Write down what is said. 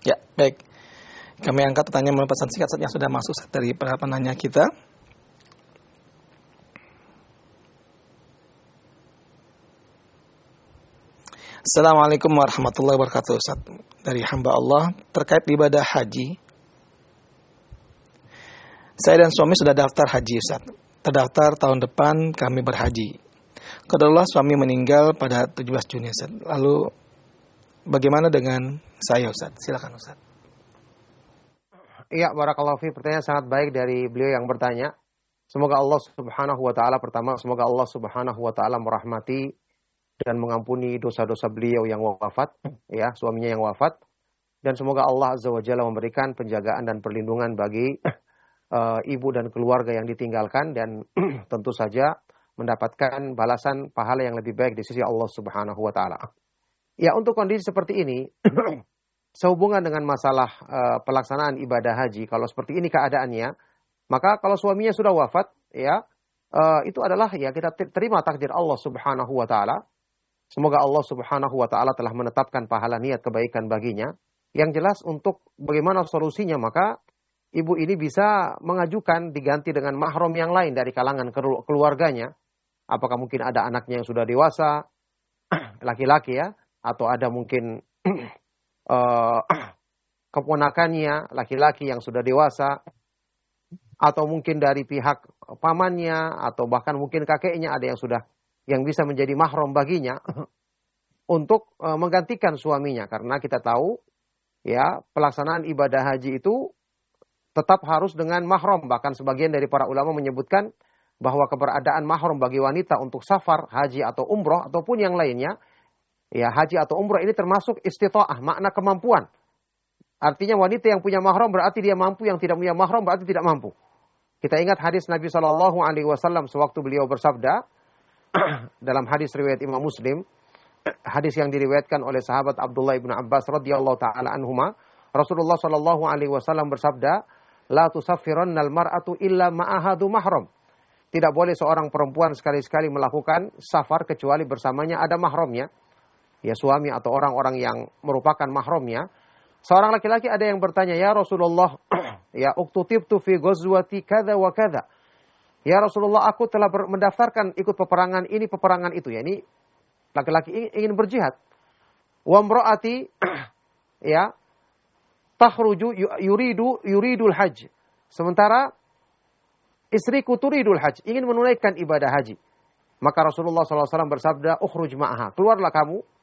Ya, baik. Kami angkat pertanyaan melalui pesan singkat yang sudah masuk dari para penanya kita. Assalamualaikum warahmatullahi wabarakatuh, Ustaz. Dari hamba Allah terkait ibadah haji. Saya dan suami sudah daftar haji, Ustaz. Terdaftar tahun depan kami berhaji. Qadarullah suami meninggal pada 17 Juni, Ustaz. Lalu bagaimana dengan saya, Ustaz? Silakan, Ustaz. Iya, barakallahu fi. Pertanyaan sangat baik dari beliau yang bertanya. Semoga Allah Subhanahu wa taala semoga Allah Subhanahu wa taala merahmati dan mengampuni dosa-dosa beliau yang wafat, ya, suaminya yang wafat, dan semoga Allah Azza wa Jalla memberikan penjagaan dan perlindungan bagi ibu dan keluarga yang ditinggalkan, dan tentu saja mendapatkan balasan pahala yang lebih baik di sisi Allah Subhanahu wa taala. Ya, untuk kondisi seperti ini sehubungan dengan masalah pelaksanaan ibadah haji, kalau seperti ini keadaannya, maka kalau suaminya sudah wafat, ya, itu adalah, ya, kita terima takdir Allah Subhanahu wa taala. Semoga Allah Subhanahu wa taala telah menetapkan pahala niat kebaikan baginya. Yang jelas untuk bagaimana solusinya, maka ibu ini bisa mengajukan diganti dengan mahram yang lain dari kalangan keluarganya. Apakah mungkin ada anaknya yang sudah dewasa, laki-laki, ya, atau ada mungkin keponakannya laki-laki yang sudah dewasa, atau mungkin dari pihak pamannya, atau bahkan mungkin kakeknya ada yang bisa menjadi mahram baginya untuk menggantikan suaminya. Karena kita tahu, ya, pelaksanaan ibadah haji itu tetap harus dengan mahram. Bahkan sebagian dari para ulama menyebutkan bahwa keberadaan mahram bagi wanita untuk safar, haji atau umroh ataupun yang lainnya, ya, haji atau umroh ini termasuk istita'ah, makna kemampuan. Artinya wanita yang punya mahram berarti dia mampu, yang tidak punya mahram berarti tidak mampu. Kita ingat hadis Nabi SAW sewaktu beliau bersabda dalam hadis riwayat Imam Muslim, hadis yang diriwayatkan oleh sahabat Abdullah ibn Abbas radhiyallahu taala anhuma, Rasulullah SAW bersabda, la tusaffirannal mar'atu illa ma'ahadu mahram. Tidak boleh seorang perempuan sekali-sekali melakukan safar kecuali bersamanya ada mahramnya, ya, suami atau orang-orang yang merupakan mahramnya. Seorang laki-laki ada yang bertanya, ya Rasulullah, ya, uktutibtu fi ghazwati kadza wa kadza. Ya Rasulullah, aku telah mendaftarkan ikut peperangan ini, peperangan itu. Ya, ini laki-laki ingin berjihad. Wa imraati, ya, takhruju yuridul hajj. Sementara istriku turidul hajj, ingin menunaikan ibadah haji. Maka Rasulullah SAW bersabda, ukhruj ma'aha, keluarlah kamu